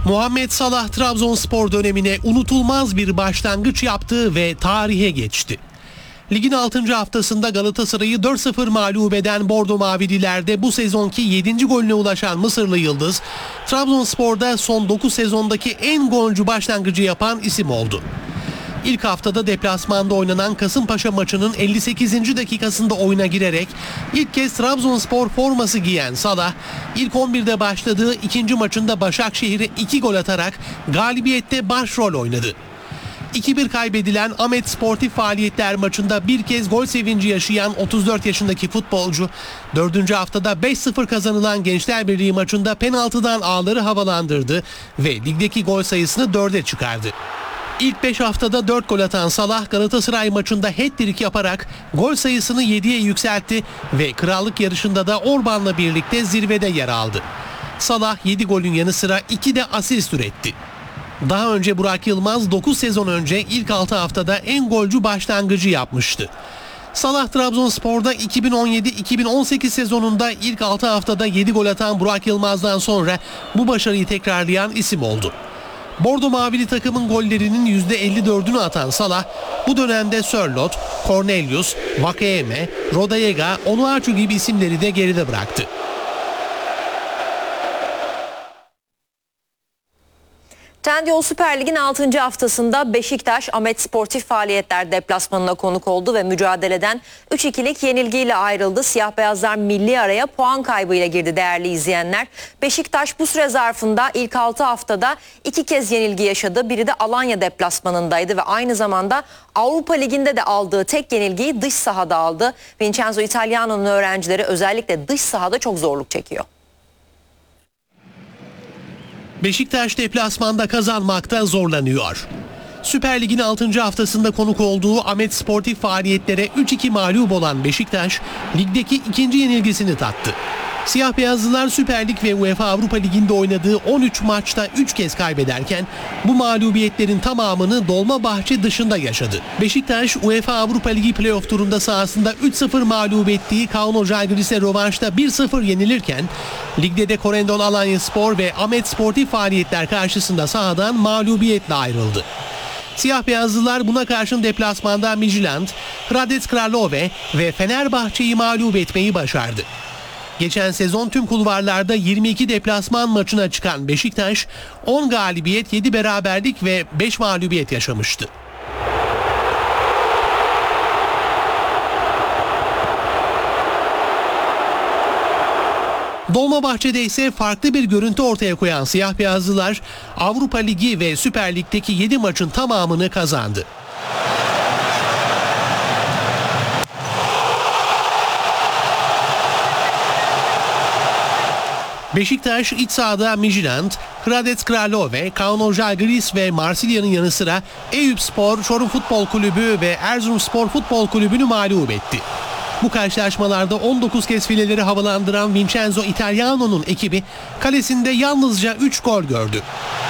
Muhammed Salah Trabzonspor dönemine unutulmaz bir başlangıç yaptı ve tarihe geçti. Ligin 6. haftasında Galatasaray'ı 4-0 mağlup eden Bordo Mavililerde bu sezonki 7. golüne ulaşan Mısırlı Yıldız, Trabzonspor'da son 9 sezondaki en golcü başlangıcı yapan isim oldu. İlk haftada deplasmanda oynanan Kasımpaşa maçının 58. dakikasında oyuna girerek ilk kez Trabzonspor forması giyen Salah, ilk 11'de başladığı ikinci maçında Başakşehir'e 2 gol atarak galibiyette başrol oynadı. 2-1 kaybedilen Ahmet Sportif Faaliyetler maçında bir kez gol sevinci yaşayan 34 yaşındaki futbolcu, 4. haftada 5-0 kazanılan Gençlerbirliği maçında penaltıdan ağları havalandırdı ve ligdeki gol sayısını 4'e çıkardı. İlk 5 haftada 4 gol atan Salah, Galatasaray maçında hat-trick yaparak gol sayısını 7'ye yükseltti ve krallık yarışında da Orban'la birlikte zirvede yer aldı. Salah 7 golün yanı sıra 2 de asist üretti. Daha önce Burak Yılmaz 9 sezon önce ilk 6 haftada en golcü başlangıcı yapmıştı. Salah Trabzonspor'da 2017-2018 sezonunda ilk 6 haftada 7 gol atan Burak Yılmaz'dan sonra bu başarıyı tekrarlayan isim oldu. Bordo Mavili takımın gollerinin %54'ünü atan Salah, bu dönemde Sörloth, Cornelius, Vakayeme, Rodallega, Onuachu gibi isimleri de geride bıraktı. Trendyol Süper Lig'in 6. haftasında Beşiktaş Ahmet Sportif Faaliyetler deplasmanına konuk oldu ve mücadeleden 3-2'lik yenilgiyle ayrıldı. Siyah beyazlar milli araya puan kaybıyla girdi değerli izleyenler. Beşiktaş bu süre zarfında ilk 6 haftada 2 kez yenilgi yaşadı. Biri de Alanya deplasmanındaydı ve aynı zamanda Avrupa Ligi'nde de aldığı tek yenilgiyi dış sahada aldı. Vincenzo Italiano'nun öğrencileri özellikle dış sahada çok zorluk çekiyor. Beşiktaş deplasmanda kazanmakta zorlanıyor. Süper Lig'in 6. haftasında konuk olduğu Ahmet Sportif Faaliyetlere 3-2 mağlup olan Beşiktaş, ligdeki ikinci yenilgisini tattı. Siyah beyazlılar Süper Lig ve UEFA Avrupa Ligi'nde oynadığı 13 maçta 3 kez kaybederken bu mağlubiyetlerin tamamını Dolmabahçe dışında yaşadı. Beşiktaş UEFA Avrupa Ligi playoff turunda sahasında 3-0 mağlup ettiği Kauno Žalgiris'e rövanşta 1-0 yenilirken ligde de Corendon Alanyaspor ve Ahmet Sportif Faaliyetler karşısında sahadan mağlubiyetle ayrıldı. Siyah beyazlılar buna karşın deplasmanda Midtjylland, Hradec Kralove ve Fenerbahçe'yi mağlup etmeyi başardı. Geçen sezon tüm kulvarlarda 22 deplasman maçına çıkan Beşiktaş 10 galibiyet, 7 beraberlik ve 5 mağlubiyet yaşamıştı. Dolmabahçe'de ise farklı bir görüntü ortaya koyan siyah beyazlılar Avrupa Ligi ve Süper Lig'deki 7 maçın tamamını kazandı. Beşiktaş iç sahada Midtjylland, Hradec Kralove, Kauno Žalgiris ve Marsilya'nın yanı sıra Eyüpspor, Çorum Futbol Kulübü ve Erzurumspor Futbol Kulübü'nü mağlup etti. Bu karşılaşmalarda 19 kez fileleri havalandıran Vincenzo Italiano'nun ekibi kalesinde yalnızca 3 gol gördü.